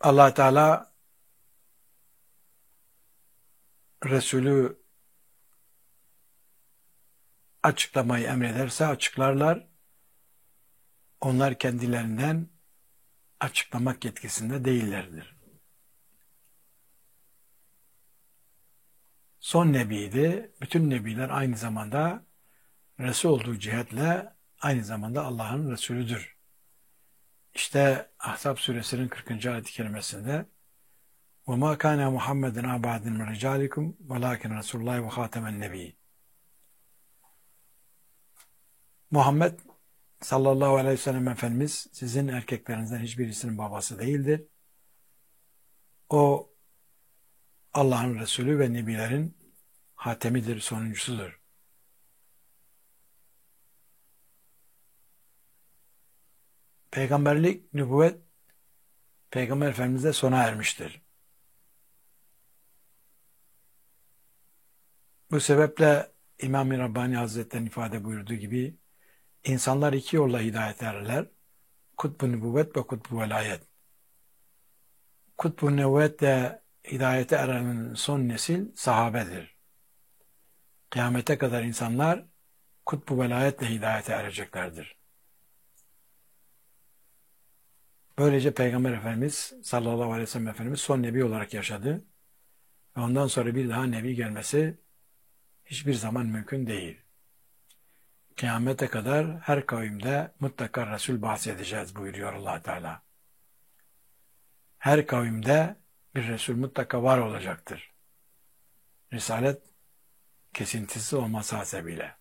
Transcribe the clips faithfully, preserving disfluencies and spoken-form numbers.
Allah Teala Resulü açıklamayı emrederse açıklarlar. Onlar kendilerinden açıklamak yetkisinde değillerdir. Son nebiydi. Bütün nebiler aynı zamanda Resul olduğu cihetle aynı zamanda Allah'ın Resulüdür. İşte Ahzab suresinin kırkıncı ayet-i kerimesinde وَمَا كَانَ مُحَمَّدٍ عَبَادٍ مِنْ رِجَالِكُمْ وَلَاكِنْ رَسُولُ اللّٰهِ وَخَاتَمَ النَّبِيِّ Muhammed sallallahu aleyhi ve sellem Efendimiz sizin erkeklerinizden hiçbirisinin babası değildir. O Allah'ın Resulü ve Nebilerin hatemidir, sonuncusudur. Peygamberlik, nübüvvet Peygamber Efendimiz'de sona ermiştir. Bu sebeple İmam-ı Rabbani Hazretleri'nin ifade buyurduğu gibi insanlar iki yolla hidayet ererler. Kutbu nübüvvet ve kutbu velayet. Kutbu nübüvvetle hidayete erenin son nesil sahabedir. Kıyamete kadar insanlar kutbu velayetle hidayete ereceklerdir. Böylece Peygamber Efendimiz sallallahu aleyhi ve sellem Efendimiz son nebi olarak yaşadı. Ve ondan sonra bir daha nebi gelmesi hiçbir zaman mümkün değil. Kıyamete kadar her kavimde mutlaka Resul bahsedeceğiz buyuruyor Allah Teala. Her kavimde bir Resul mutlaka var olacaktır. Risalet kesintisiz olması hasebiyle.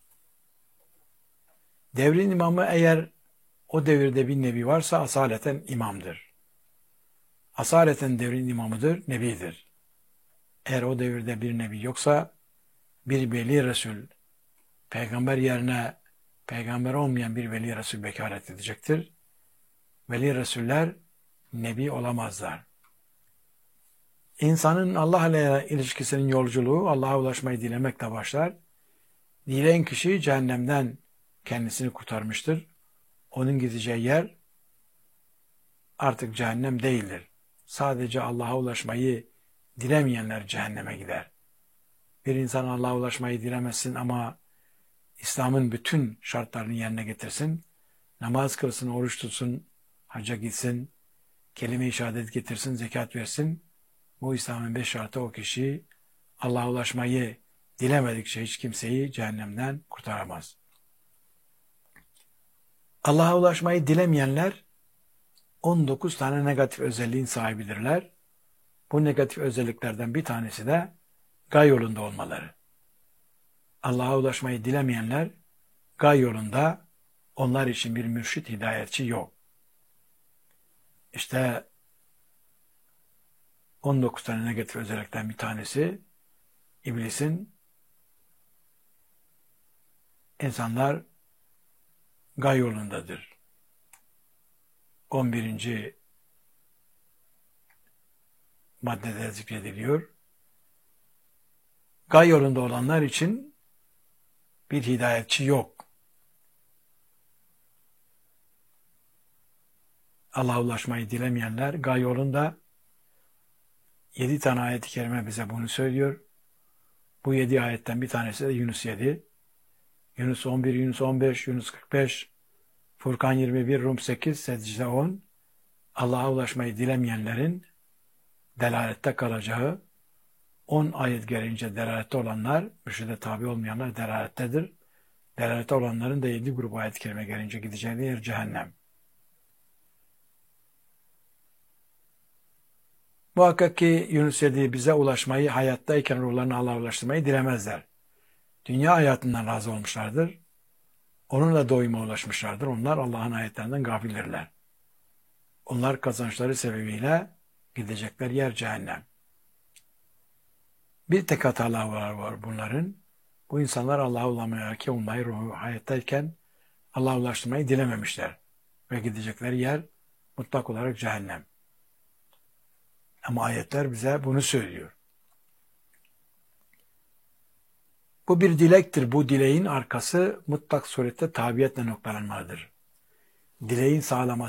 Devrin imamı eğer o devirde bir nebi varsa asaleten imamdır. Asaleten devrin imamıdır, nebidir. Eğer o devirde bir nebi yoksa bir veli Resul, peygamber yerine peygamber olmayan bir veli Resul vekalet edecektir. Veli Resuller nebi olamazlar. İnsanın Allah ile ilişkisinin yolculuğu Allah'a ulaşmayı dilemekle başlar. Dileyen kişi cehennemden kendisini kurtarmıştır. Onun gideceği yer artık cehennem değildir. Sadece Allah'a ulaşmayı dilemeyenler cehenneme gider. Bir insan Allah'a ulaşmayı dilemesin ama İslam'ın bütün şartlarını yerine getirsin, namaz kılsın, oruç tutsun, hacca gitsin, kelime-i şehadet getirsin, zekat versin. Bu İslam'ın beş şartı o kişi Allah'a ulaşmayı dilemedikçe hiç kimseyi cehennemden kurtaramaz. Allah'a ulaşmayı dilemeyenler on dokuz tane negatif özelliğin sahibidirler. Bu negatif özelliklerden bir tanesi de gay yolunda olmaları. Allah'a ulaşmayı dilemeyenler gay yolunda, onlar için bir mürşit, hidayetçi yok. İşte on dokuz tane negatif özellikten bir tanesi iblisin insanlar gay yolundadır. on birinci maddede zikrediliyor. Gay yolunda olanlar için bir hidayetçi yok. Allah'a ulaşmayı dilemeyenler gay yolunda. Yedi tane ayet-i kerime bize bunu söylüyor. Bu yedi ayetten bir tanesi de Yunus yedi. Yunus on bir, Yunus on beş, Yunus kırk beş, Furkan yirmi bir, Rum sekiz, Secde on. Allah'a ulaşmayı dilemeyenlerin delalette kalacağı, on ayet gelince delalette olanlar, mürşide tabi olmayanlar delalettedir. Delalette olanların da yedi grup ayet-i kerime gelince gideceği yer cehennem. Muhakkak ki Yunus yedi bize ulaşmayı, hayattayken ruhlarını Allah'a ulaştırmayı dilemezler. Dünya hayatından razı olmuşlardır. Onunla doyuma ulaşmışlardır. Onlar Allah'ın ayetlerinden gafildirler. Onlar kazançları sebebiyle gidecekler yer cehennem. Bir tek hatalar var, var bunların. Bu insanlar Allah'a ulaşmayı, olmayı, ruhu hayattayken Allah'a ulaştırmayı dilememişler. Ve gidecekleri yer mutlak olarak cehennem. Ama ayetler bize bunu söylüyor. Bu bir dilektir. Bu dileğin arkası mutlak surette tabiatle noktalanmalıdır. Dileğin sağlaması